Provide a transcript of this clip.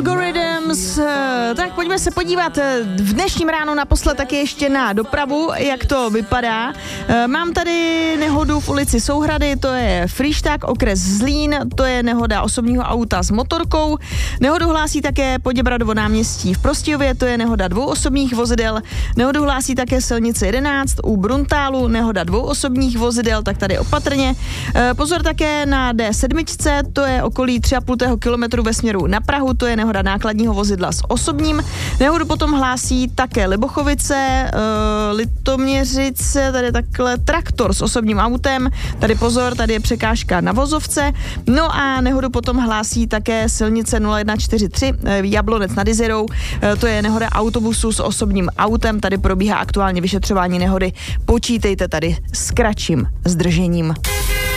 Algorithms, tak pojďme se podívat v dnešním ránu naposled taky ještě na dopravu, jak to vypadá. Mám tady nehodu v ulici Souhrady, to je Frýšták, okres Zlín, to je nehoda osobního auta s motorkou. Nehodu hlásí také Poděbradovo náměstí v Prostějově, to je nehoda 2 osobních vozidel. Nehodu hlásí také silnice 11 u Bruntálu, nehoda 2 osobních vozidel, tak tady opatrně. Pozor také na D7, to je okolí 3,5 kilometru ve směru na Prahu, to je nehoda nákladního vozidla s osobním. Nehodu potom hlásí také Libochovice, Litoměřice, tady takhle traktor s osobním autem, tady pozor, tady je překážka na vozovce. No a nehodu potom hlásí také silnice 0143 Jablonec nad Jizerou, to je nehoda autobusu s osobním autem, tady probíhá aktuálně vyšetřování nehody, počítejte tady s kratším zdržením.